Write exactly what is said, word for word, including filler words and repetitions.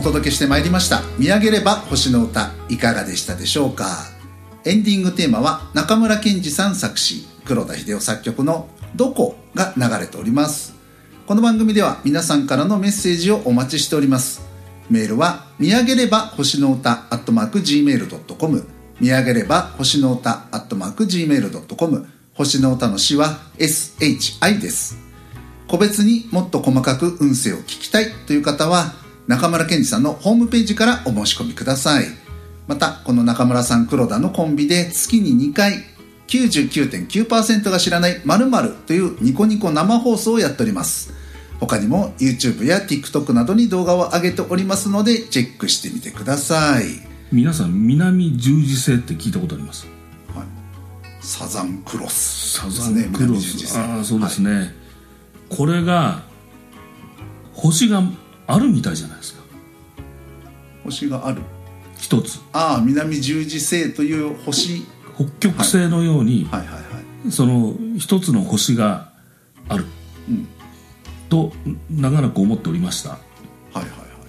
届けしてまいりました見上げれば星の歌、いかがでしたでしょうか。エンディングテーマは中村健二さん作詞、黒田秀夫作曲のどこが流れております。この番組では皆さんからのメッセージをお待ちしております。メールは見上げれば星の歌アットマーク ジーメールドットコム、 見上げれば星の歌アットマーク ジーメールドットコム、 星の歌の詩は エスエイチアイ です。個別にもっと細かく運勢を聞きたいという方は中村健二さんのホームページからお申し込みください。またこの中村さん黒田のコンビで月ににかい きゅうじゅうきゅうてんきゅうパーセント が知らない〇〇というニコニコ生放送をやっております。他にも YouTube や TikTok などに動画を上げておりますのでチェックしてみてください。 皆さん南十字星って聞いたことあります？ はい、サザンクロスサザンクロス、ああそうですね、はい、これが星があるみたいじゃないですか。 星がある一つ、 ああ南十字星という星、 北極星のように、 はいはいはいはい、 その一つの星がある、うん、と長らく思っておりました。